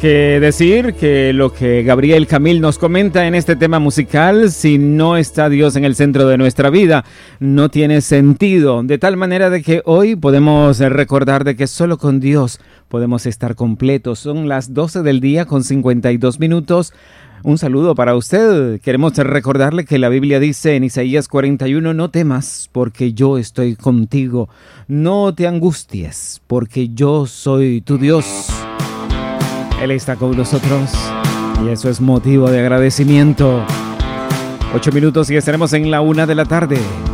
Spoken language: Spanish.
que decir que lo que Gabriel Camil nos comenta en este tema musical, si no está Dios en el centro de nuestra vida, no tiene sentido. De tal manera de que hoy podemos recordar de que solo con Dios podemos estar completos. Son las 12 del día con 52 minutos. Un saludo para usted. Queremos recordarle que la Biblia dice en Isaías 41, no temas porque yo estoy contigo. No te angusties porque yo soy tu Dios. Él está con nosotros y eso es motivo de agradecimiento. 8 minutos y estaremos en la 1 de la tarde.